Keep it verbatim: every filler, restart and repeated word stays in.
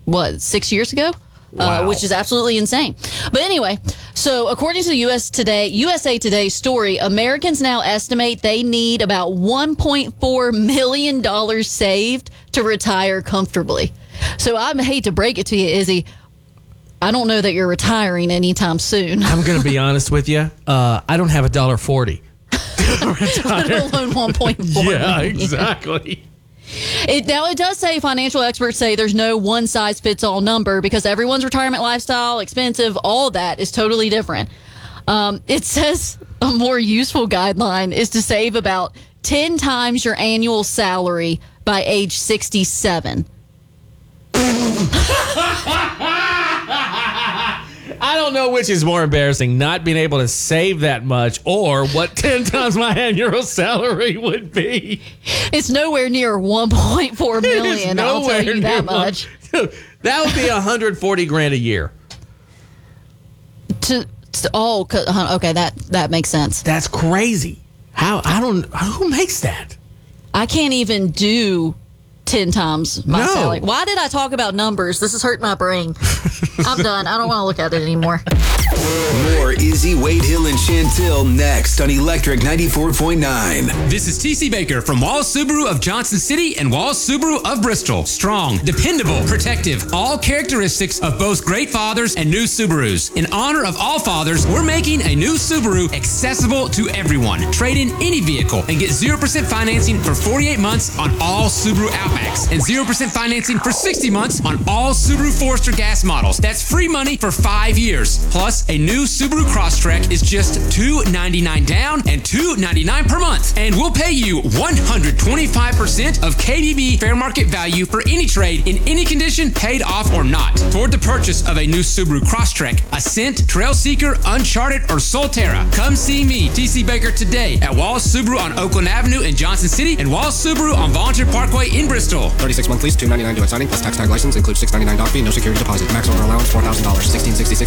what, six years ago? Wow. Uh, which is absolutely insane. But anyway, so according to the U S Today, U S A Today story, Americans now estimate they need about one point four million dollars saved to retire comfortably. So I hate to break it to you, Izzy, I don't know that you're retiring anytime soon. I'm going to be honest with you. Uh, I don't have a dollar forty. Let alone one point four Yeah, million. exactly. It, now, it does say financial experts say there's no one-size-fits-all number because everyone's retirement lifestyle, expensive, all that is totally different. Um, it says a more useful guideline is to save about ten times your annual salary by age sixty-seven. I don't know which is more embarrassing, not being able to save that much or what ten times my annual salary would be. It's nowhere near one point four It is million, I'll tell you that near much. one- That would be one hundred forty grand a year. To, to oh, co- huh, okay, that that makes sense. That's crazy. How I don't who makes that? I can't even do ten times my No. salary. Why did I talk about numbers? This is hurting my brain. I'm done. I don't want to look at it anymore. More Izzy, Wade Hill, and Chantil next on Electric ninety-four point nine. This is T C Baker from Walls Subaru of Johnson City and Walls Subaru of Bristol. Strong, dependable, protective, all characteristics of both great fathers and new Subarus. In honor of all fathers, we're making a new Subaru accessible to everyone. Trade in any vehicle and get zero percent financing for forty-eight months on all Subaru Outbacks and zero percent financing for sixty months on all Subaru Forester gas models. That's free money for five years. Plus, a new Subaru Crosstrek is just two hundred ninety-nine dollars down and two hundred ninety-nine dollars per month. And we'll pay you one hundred twenty-five percent of K D B fair market value for any trade in any condition, paid off or not. For the purchase of a new Subaru Crosstrek, Ascent, Trailseeker, Uncharted, or Solterra, come see me, T C Baker, today at Walls Subaru on Oakland Avenue in Johnson City and Walls Subaru on Volunteer Parkway in Bristol. thirty-six month lease, two hundred ninety-nine dollars due at signing, plus tax tag license, includes six hundred ninety-nine dollars fee, no security deposit. Maximum allowance four thousand dollars, sixteen sixty-six